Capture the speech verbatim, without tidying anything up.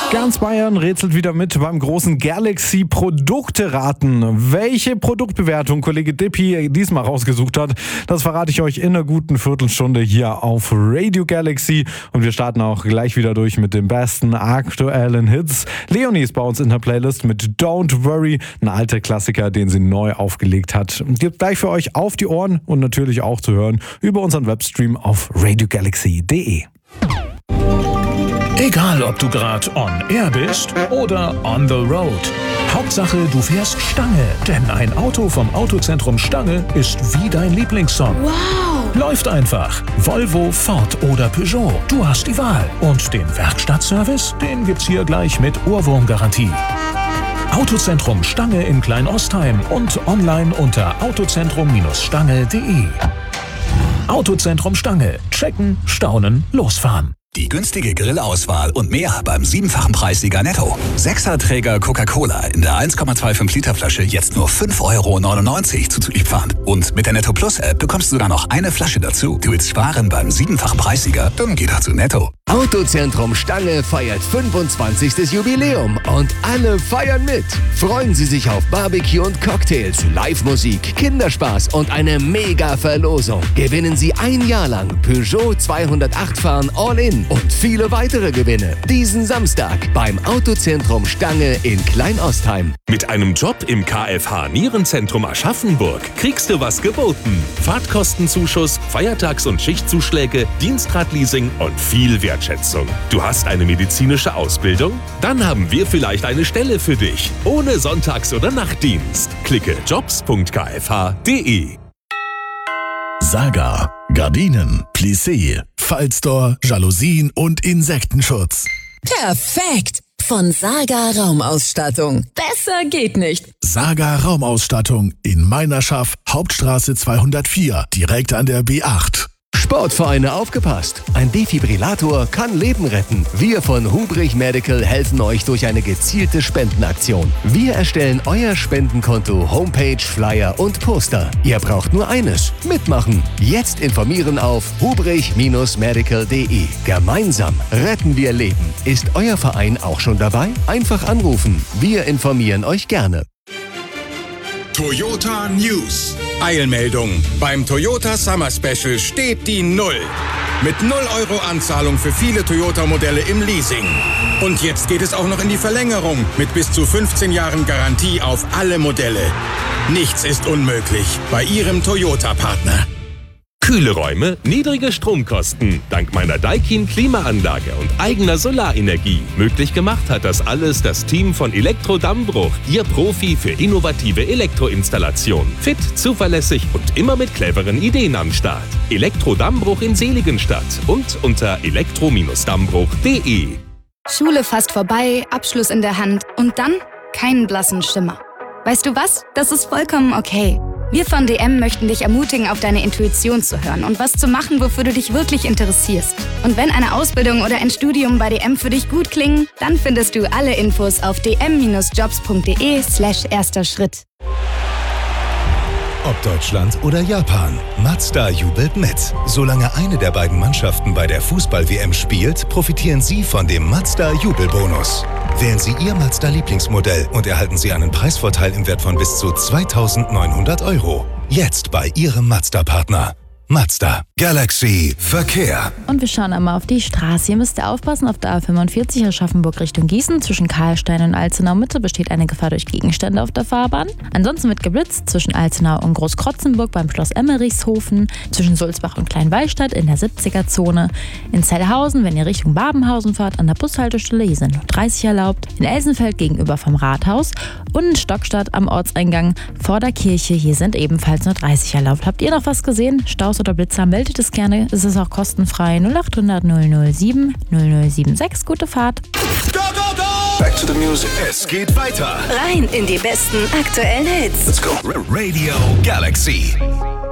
Ganz Bayern rätselt wieder mit beim großen Galaxy Produkte-Raten. Welche Produktbewertung Kollege Dippi diesmal rausgesucht hat, das verrate ich euch in einer guten Viertelstunde hier auf Radio Galaxy. Und wir starten auch gleich wieder durch mit den besten aktuellen Hits. Leonie ist bei uns in der Playlist mit Don't Worry, ein alter Klassiker, den sie neu aufgelegt hat. Gibt gleich für euch auf die Ohren und natürlich auch zu hören über unseren Webstream auf radio galaxy punkt de. Egal, ob du gerade on air bist oder on the road. Hauptsache, du fährst Stange, denn ein Auto vom Autozentrum Stange ist wie dein Lieblingssong. Wow! Läuft einfach. Volvo, Ford oder Peugeot. Du hast die Wahl. Und den Werkstattservice, den gibt's hier gleich mit Ohrwurmgarantie. Autozentrum Stange in Kleinostheim und online unter autozentrum stange punkt de. Autozentrum Stange. Checken, staunen, losfahren. Die günstige Grillauswahl und mehr beim siebenfachen Preissieger Netto. Sechserträger Coca-Cola in der eins Komma fünfundzwanzig Liter Flasche jetzt nur fünf Euro neunundneunzig zu Zulieferant. Und mit der Netto Plus App bekommst du sogar noch eine Flasche dazu. Du willst sparen beim siebenfachen Preissieger? Dann geh doch zu Netto. Autozentrum Stange feiert fünfundzwanzigstes Jubiläum und alle feiern mit. Freuen Sie sich auf Barbecue und Cocktails, Live-Musik, Kinderspaß und eine Mega-Verlosung. Gewinnen Sie ein Jahr lang Peugeot zweihundertacht fahren All-In und viele weitere Gewinne. Diesen Samstag beim Autozentrum Stange in Kleinostheim. Mit einem Job im K F H Nierenzentrum Aschaffenburg kriegst du was geboten. Fahrtkostenzuschuss, Feiertags- und Schichtzuschläge, Dienstradleasing und viel Wertschätzung. Du hast eine medizinische Ausbildung? Dann haben wir vielleicht eine Stelle für dich. Ohne Sonntags- oder Nachtdienst. Klicke jobs punkt k f h punkt de. Saga. Gardinen, Plissé, Fallstore, Jalousien und Insektenschutz. Perfekt! Von Saga Raumausstattung. Besser geht nicht. Saga Raumausstattung in Meinerschaft, Hauptstraße zweihundertvier, direkt an der B acht. Sportvereine aufgepasst! Ein Defibrillator kann Leben retten. Wir von Hubrich Medical helfen euch durch eine gezielte Spendenaktion. Wir erstellen euer Spendenkonto, Homepage, Flyer und Poster. Ihr braucht nur eines: mitmachen. Jetzt informieren auf hubrich medical punkt de. Gemeinsam retten wir Leben. Ist euer Verein auch schon dabei? Einfach anrufen. Wir informieren euch gerne. Toyota News. Eilmeldung. Beim Toyota Summer Special steht die Null. Mit null Euro Anzahlung für viele Toyota-Modelle im Leasing. Und jetzt geht es auch noch in die Verlängerung mit bis zu fünfzehn Jahren Garantie auf alle Modelle. Nichts ist unmöglich bei Ihrem Toyota-Partner. Kühle Räume, niedrige Stromkosten. Dank meiner Daikin Klimaanlage und eigener Solarenergie. Möglich gemacht hat das alles das Team von Elektro Dammbruch, Ihr Profi für innovative Elektroinstallation. Fit, zuverlässig und immer mit cleveren Ideen am Start. Elektro Dammbruch in Seligenstadt und unter elektro dammbruch punkt de. Schule fast vorbei, Abschluss in der Hand und dann keinen blassen Schimmer. Weißt du was? Das ist vollkommen okay. Wir von D M möchten dich ermutigen, auf deine Intuition zu hören und was zu machen, wofür du dich wirklich interessierst. Und wenn eine Ausbildung oder ein Studium bei D M für dich gut klingen, dann findest du alle Infos auf d m jobs punkt de slash erster Schritt. Ob Deutschland oder Japan, Mazda jubelt mit. Solange eine der beiden Mannschaften bei der Fußball-W M spielt, profitieren Sie von dem Mazda-Jubelbonus. Wählen Sie Ihr Mazda-Lieblingsmodell und erhalten Sie einen Preisvorteil im Wert von bis zu zweitausendneunhundert Euro. Jetzt bei Ihrem Mazda-Partner. Mazda. Galaxy Verkehr. Und wir schauen einmal auf die Straße. Hier müsst ihr aufpassen, auf der A fünfundvierzig Aschaffenburg Richtung Gießen. Zwischen Karlstein und Alzenau Mitte besteht eine Gefahr durch Gegenstände auf der Fahrbahn. Ansonsten wird geblitzt zwischen Alzenau und Großkrotzenburg beim Schloss Emmerichshofen, zwischen Sulzbach und Kleinwallstadt in der siebziger-Zone. In Zellhausen, wenn ihr Richtung Babenhausen fahrt, an der Bushaltestelle, hier sind nur dreißig erlaubt. In Elsenfeld gegenüber vom Rathaus und in Stockstadt am Ortseingang vor der Kirche, hier sind ebenfalls nur dreißig erlaubt. Habt ihr noch was gesehen? Staus oder Blitzer, meldet es gerne. Es ist auch kostenfrei. null acht hundert null null sieben null null sieben sechs. Gute Fahrt. Go, go, go! Back to the music. Es geht weiter. Rein in die besten aktuellen Hits. Let's go. Radio Galaxy.